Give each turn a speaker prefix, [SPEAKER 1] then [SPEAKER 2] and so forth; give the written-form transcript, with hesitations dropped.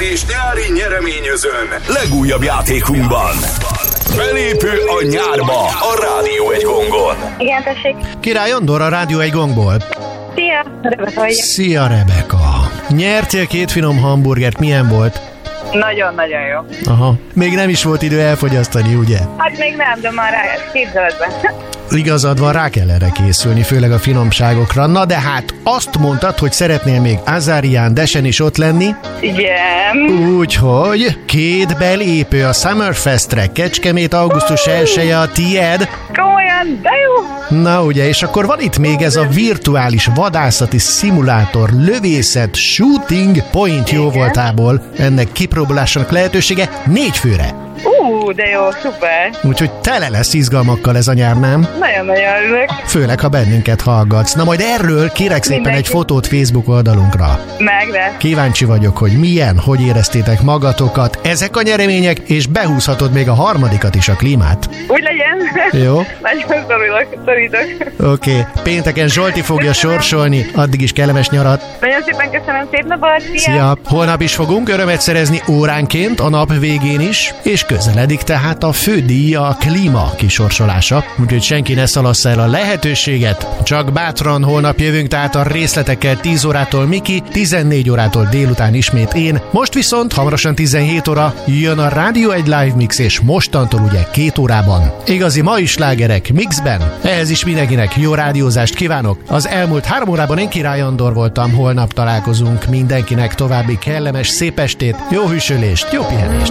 [SPEAKER 1] és nyári nyereményözön legújabb játékunkban. Belépő a nyárba a Rádió Egy gongon.
[SPEAKER 2] Igen, tessék.
[SPEAKER 3] Király Andor a Rádió Egy gongból.
[SPEAKER 2] Szia, Rebeka vagyok.
[SPEAKER 3] Szia, Rebeka. Nyertél 2 finom hamburgert, milyen volt?
[SPEAKER 2] Nagyon-nagyon jó.
[SPEAKER 3] Aha. Még nem is volt idő elfogyasztani, ugye?
[SPEAKER 2] Hát még nem, de már képzeletben.
[SPEAKER 3] Igazad van, rá kell erre készülni, főleg a finomságokra. Na de hát azt mondtad, hogy szeretnél még Azarian Desen is ott lenni.
[SPEAKER 2] Igen.
[SPEAKER 3] Úgyhogy 2 belépő a Summerfestre, Kecskemét augusztus 1-e a tied.
[SPEAKER 2] Komolyan, de jó.
[SPEAKER 3] Na ugye, és akkor van itt még ez a virtuális vadászati szimulátor, lövészet, shooting point jó voltából. Ennek kipróbálásának lehetősége 4 főre.
[SPEAKER 2] De jó, szuper.
[SPEAKER 3] Úgyhogy tele lesz izgalmakkal ez a nyár, nem?
[SPEAKER 2] Nagyon-nagyon örülök.
[SPEAKER 3] Főleg, ha bennünket hallgatsz. Na majd erről kérek szépen
[SPEAKER 2] Mindenki.
[SPEAKER 3] egy fotót Facebook oldalunkra.
[SPEAKER 2] Meg.
[SPEAKER 3] Kíváncsi vagyok, hogy milyen, hogy éreztétek magatokat. Ezek a nyeremények, és behúzhatod még a harmadikat is, a klímát.
[SPEAKER 2] Úgy legyen.
[SPEAKER 3] Jó?
[SPEAKER 2] Nagyon szorítok.
[SPEAKER 3] Oké. Pénteken Zsolti fogja sorsolni. Addig is kellemes nyarat.
[SPEAKER 2] Nagyon szépen köszönöm, szép napot.
[SPEAKER 3] Szia! Holnap is fogunk örömet szerezni óránként, a nap végén is, és közeledik tehát a fődíj, a klíma kisorsolása. Úgyhogy senki ne szalassza el a lehetőséget. Csak bátran holnap jövünk, tehát a részletekkel 10 órától Miki, 14 órától délután ismét én. Most viszont hamarosan 17 óra jön a Rádió Egy live mix, és mostantól ugye 2 órában. Igazi mai slágerek mixben. Ehhez is mindenkinek jó rádiózást kívánok. Az elmúlt 3 órában én Király Andor voltam, holnap találkozunk. Mindenkinek további kellemes, szép estét, jó hűsölést, jó pihenést.